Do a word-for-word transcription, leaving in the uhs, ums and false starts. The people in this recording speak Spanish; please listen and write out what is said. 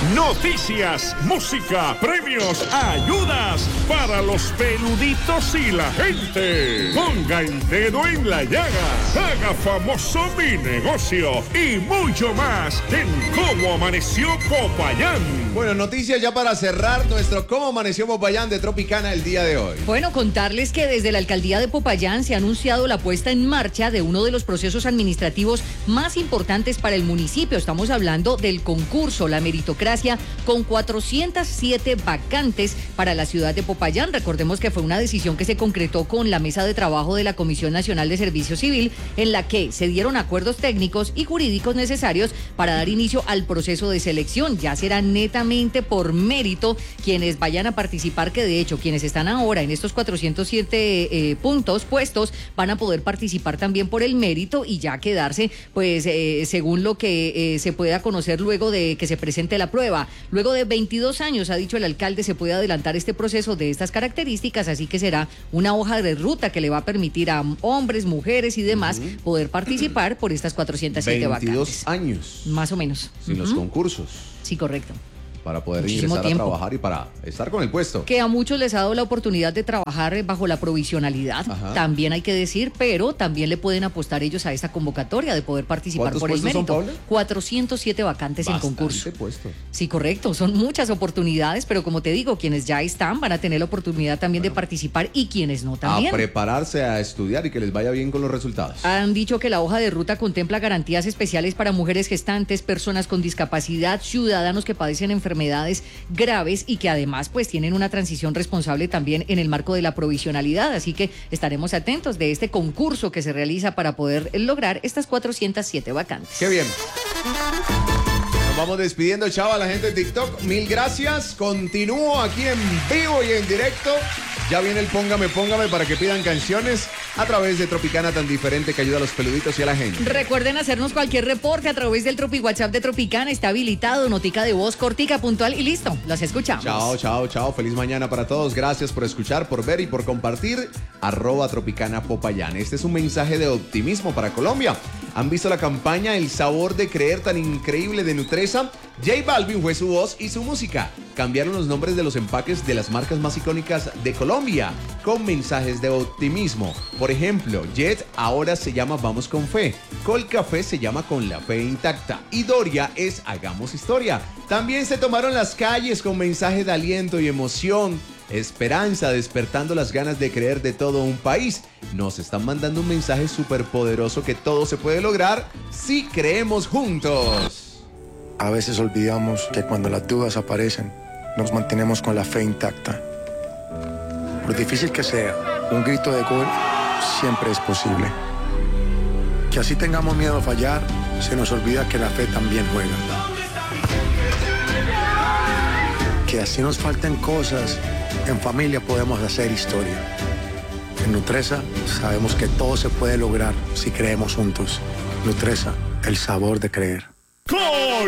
Noticias, música, premios, ayudas para los peluditos y la gente. Ponga el dedo en la llaga, haga famoso mi negocio y mucho más en Cómo Amaneció Popayán. Bueno, noticias ya para cerrar nuestro Cómo Amaneció Popayán de Tropicana el día de hoy. Bueno, contarles que desde la alcaldía de Popayán se ha anunciado la puesta en marcha de uno de los procesos administrativos más importantes para el municipio. Estamos hablando del concurso, la meritocracia, con cuatrocientas siete vacantes para la ciudad de Popayán. Recordemos que fue una decisión que se concretó con la mesa de trabajo de la Comisión Nacional de Servicio Civil, en la que se dieron acuerdos técnicos y jurídicos necesarios para dar inicio al proceso de selección. Ya será netamente por mérito quienes vayan a participar, que de hecho quienes están ahora en estos cuatrocientos siete eh, puntos puestos van a poder participar también por el mérito y ya quedarse pues eh, según lo que eh, se pueda conocer luego de que se presente la prueba. Luego de veintidós años, ha dicho el alcalde, se puede adelantar este proceso de estas características, así que será una hoja de ruta que le va a permitir a hombres, mujeres y demás uh-huh. poder participar por estas cuatrocientas siete veintidós vacantes. años. Más o menos. Sin uh-huh. los concursos. Sí, correcto. Para poder Muchísimo ingresar tiempo. a trabajar y para estar con el puesto. Que a muchos les ha dado la oportunidad de trabajar bajo la provisionalidad, Ajá. también hay que decir, pero también le pueden apostar ellos a esta convocatoria de poder participar por el mérito. Son, Paula? cuatrocientos siete vacantes Bastante en concurso. Puesto. Sí, correcto, son muchas oportunidades, pero como te digo, quienes ya están van a tener la oportunidad también bueno. de participar y quienes no también. A prepararse, a estudiar y que les vaya bien con los resultados. Han dicho que la hoja de ruta contempla garantías especiales para mujeres gestantes, personas con discapacidad, ciudadanos que padecen enfermedades graves y que además pues tienen una transición responsable también en el marco de la provisionalidad, así que estaremos atentos de este concurso que se realiza para poder lograr estas cuatrocientas siete vacantes. ¡Qué bien! Nos vamos despidiendo, chava, la gente de TikTok, mil gracias, continúo aquí en vivo y en directo. Ya viene el Póngame, Póngame para que pidan canciones a través de Tropicana, tan diferente que ayuda a los peluditos y a la gente. Recuerden hacernos cualquier reporte a través del Tropi WhatsApp de Tropicana. Está habilitado, notica de voz, cortica, puntual y listo. Los escuchamos. Chao, chao, chao. Feliz mañana para todos. Gracias por escuchar, por ver y por compartir. Arroba Tropicana Popayán. Este es un mensaje de optimismo para Colombia. ¿Han visto la campaña El Sabor de Creer tan increíble de Nutresa? J Balvin fue su voz y su música. Cambiaron los nombres de los empaques de las marcas más icónicas de Colombia con mensajes de optimismo. Por ejemplo, Jet ahora se llama Vamos con Fe. Colcafé se llama Con la Fe Intacta. Y Doria es Hagamos Historia. También se tomaron las calles con mensajes de aliento y emoción. Esperanza, despertando las ganas de creer de todo un país. Nos están mandando un mensaje súper poderoso que todo se puede lograr si creemos juntos. A veces olvidamos que cuando las dudas aparecen, nos mantenemos con la fe intacta. Por difícil que sea, un grito de gol siempre es posible. Que así tengamos miedo a fallar, se nos olvida que la fe también juega. Que así nos falten cosas, en familia podemos hacer historia. En Nutresa sabemos que todo se puede lograr si creemos juntos. Nutresa, el sabor de creer.